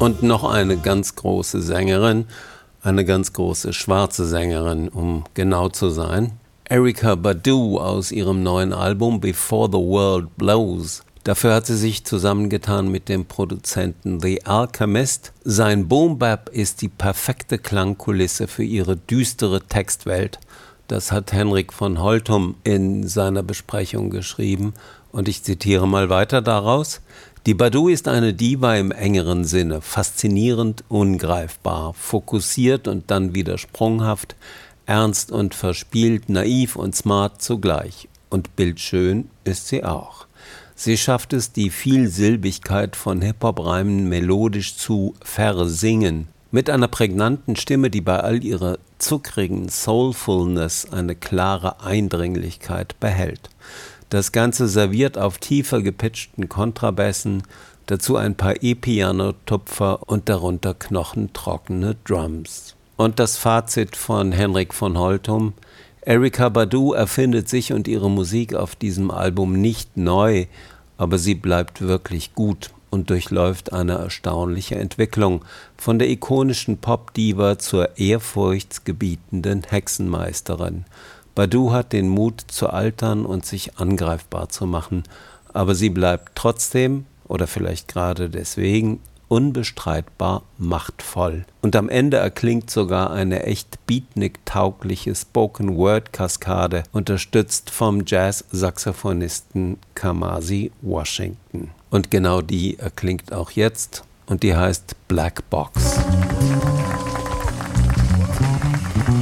Und noch eine ganz große Sängerin, eine ganz große schwarze Sängerin, um genau zu sein. Erykah Badu aus ihrem neuen Album Before the World Blows. Dafür hat sie sich zusammengetan mit dem Produzenten The Alchemist. Sein Boom-Bap ist die perfekte Klangkulisse für ihre düstere Textwelt. Das hat Henrik von Holtum in seiner Besprechung geschrieben. Und ich zitiere mal weiter daraus. Die Badu ist eine Diva im engeren Sinne, faszinierend ungreifbar, fokussiert und dann wieder sprunghaft, ernst und verspielt, naiv und smart zugleich. Und bildschön ist sie auch. Sie schafft es, die Vielsilbigkeit von Hip-Hop-Reimen melodisch zu versingern. Mit einer prägnanten Stimme, die bei all ihrer zuckrigen Soulfulness eine klare Eindringlichkeit behält. Das Ganze serviert auf tiefer gepitchten Kontrabässen, dazu ein paar E-Piano-Tupfer und darunter knochentrockene Drums. Und das Fazit von Henrik von Holtum: Erykah Badu erfindet sich und ihre Musik auf diesem Album nicht neu, aber sie bleibt wirklich gut und durchläuft eine erstaunliche Entwicklung von der ikonischen Pop-Diva zur ehrfurchtsgebietenden Hexenmeisterin. Badu hat den Mut zu altern und sich angreifbar zu machen, aber sie bleibt trotzdem, oder vielleicht gerade deswegen, unbestreitbar machtvoll. Und am Ende erklingt sogar eine echt Beatnik-taugliche Spoken-Word-Kaskade, unterstützt vom Jazz-Saxophonisten Kamasi Washington. Und genau die erklingt auch jetzt und die heißt Black Box.